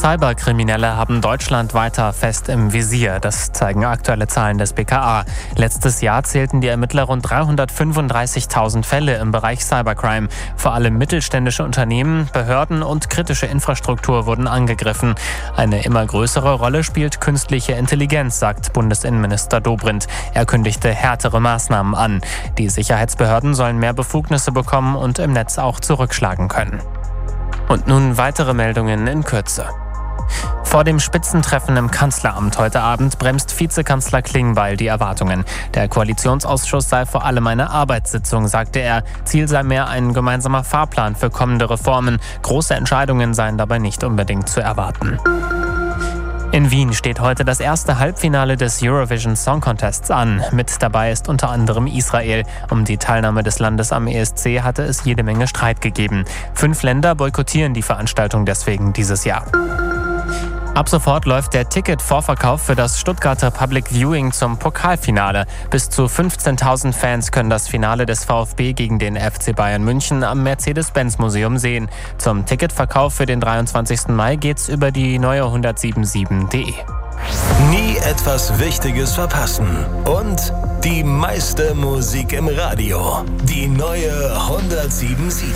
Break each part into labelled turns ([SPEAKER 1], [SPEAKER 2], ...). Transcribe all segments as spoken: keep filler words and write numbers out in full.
[SPEAKER 1] Cyberkriminelle haben Deutschland weiter fest im Visier. Das zeigen aktuelle Zahlen des B K A. Letztes Jahr zählten die Ermittler rund dreihundertfünfunddreißigtausend Fälle im Bereich Cybercrime. Vor allem mittelständische Unternehmen, Behörden und kritische Infrastruktur wurden angegriffen. Eine immer größere Rolle spielt künstliche Intelligenz, sagt Bundesinnenminister Dobrindt. Er kündigte härtere Maßnahmen an. Die Sicherheitsbehörden sollen mehr Befugnisse bekommen und im Netz auch zurückschlagen können. Und nun weitere Meldungen in Kürze. Vor dem Spitzentreffen im Kanzleramt heute Abend bremst Vizekanzler Klingbeil die Erwartungen. Der Koalitionsausschuss sei vor allem eine Arbeitssitzung, sagte er. Ziel sei mehr ein gemeinsamer Fahrplan für kommende Reformen. Große Entscheidungen seien dabei nicht unbedingt zu erwarten. In Wien steht heute das erste Halbfinale des Eurovision Song Contests an. Mit dabei ist unter anderem Israel. Um die Teilnahme des Landes am E S C hatte es jede Menge Streit gegeben. Fünf Länder boykottieren die Veranstaltung deswegen dieses Jahr. Ab sofort läuft der Ticket-Vorverkauf für das Stuttgarter Public Viewing zum Pokalfinale. Bis zu fünfzehntausend Fans können das Finale des VfB gegen den F C Bayern München am Mercedes-Benz-Museum sehen. Zum Ticketverkauf für den dreiundzwanzigsten Mai geht's über die neue hundertsiebenundsiebzig punkt de.
[SPEAKER 2] Nie etwas Wichtiges verpassen. Und die meiste Musik im Radio. Die neue hundertsiebenundsiebzig.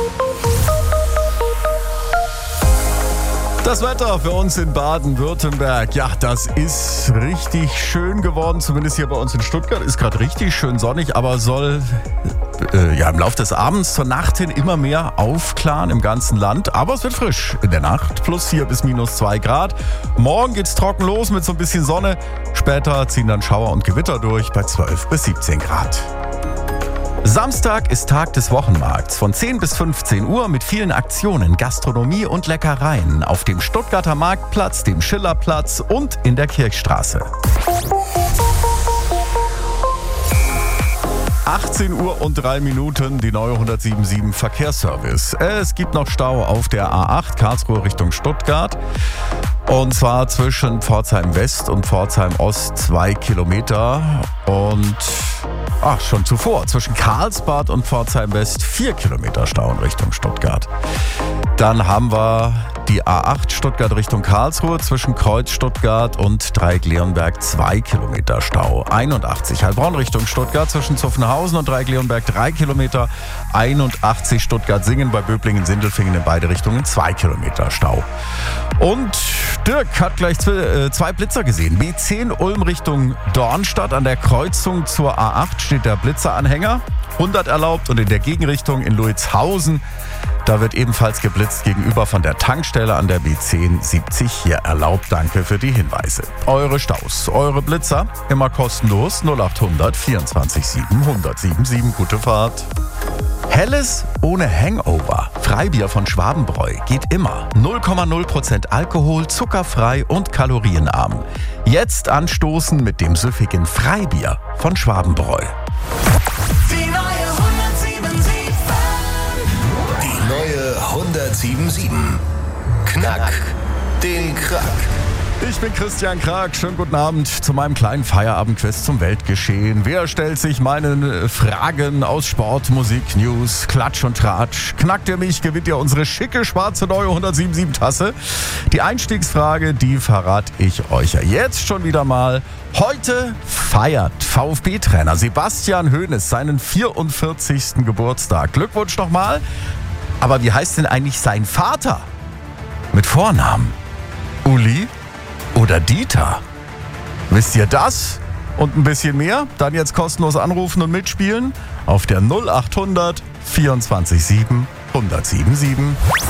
[SPEAKER 3] Das Wetter für uns in Baden-Württemberg, ja, das ist richtig schön geworden, zumindest hier bei uns in Stuttgart. Ist gerade richtig schön sonnig, aber soll äh, ja im Laufe des Abends zur Nacht hin immer mehr aufklaren im ganzen Land. Aber es wird frisch in der Nacht, plus vier bis minus zwei Grad. Morgen geht's trocken los mit so ein bisschen Sonne. Später ziehen dann Schauer und Gewitter durch bei zwölf bis siebzehn Grad. Samstag ist Tag des Wochenmarkts von zehn bis fünfzehn Uhr mit vielen Aktionen, Gastronomie und Leckereien auf dem Stuttgarter Marktplatz, dem Schillerplatz und in der Kirchstraße. achtzehn Uhr und drei Minuten, die neue hundertsiebenundsiebzig Verkehrsservice. Es gibt noch Stau auf der A acht, Karlsruhe Richtung Stuttgart. Und zwar zwischen Pforzheim West und Pforzheim Ost zwei Kilometer. Und ach, schon zuvor, zwischen Karlsbad und Pforzheim West vier Kilometer Stau in Richtung Stuttgart. Dann haben wir die A acht Stuttgart Richtung Karlsruhe zwischen Kreuz Stuttgart und Dreieck-Leonberg zwei Kilometer Stau. einundachtzig Heilbronn Richtung Stuttgart zwischen Zuffenhausen und Dreieck-Leonberg drei Kilometer. einundachtzig Stuttgart-Singen bei Böblingen-Sindelfingen in beide Richtungen zwei Kilometer Stau. Und Dirk hat gleich zwei Blitzer gesehen. B zehn Ulm Richtung Dornstadt. An der Kreuzung zur A acht steht der Blitzeranhänger. hundert erlaubt und in der Gegenrichtung in Luitzhausen, da wird ebenfalls geblitzt gegenüber von der Tankstelle an der B zehn siebzig hier erlaubt. Danke für die Hinweise. Eure Staus, eure Blitzer, immer kostenlos null achthundert vierundzwanzig sieben hundertsiebenundsiebzig. Gute Fahrt. Helles ohne Hangover. Freibier von Schwabenbräu geht immer. null Komma null Prozent Alkohol, zuckerfrei und kalorienarm. Jetzt anstoßen mit dem süffigen Freibier von Schwabenbräu.
[SPEAKER 2] Die neue hundertsiebenundsiebzig. Die neue hundertsiebenundsiebzig. Knack den Krack.
[SPEAKER 3] Ich bin Christian Krag. Schönen guten Abend zu meinem kleinen Feierabendquiz zum Weltgeschehen. Wer stellt sich meinen Fragen aus Sport, Musik, News, Klatsch und Tratsch? Knackt ihr mich, gewinnt ihr unsere schicke schwarze neue hundertsiebenundsiebzig Tasse. Die Einstiegsfrage, die verrate ich euch ja jetzt schon wieder mal. Heute feiert VfB-Trainer Sebastian Hoeneß seinen vierundvierzigsten Geburtstag. Glückwunsch nochmal. Aber wie heißt denn eigentlich sein Vater? Mit Vornamen? Uli oder Dieter? Wisst ihr das und ein bisschen mehr? Dann jetzt kostenlos anrufen und mitspielen auf der null achthundert vierundzwanzig sieben hundertsiebenundsiebzig.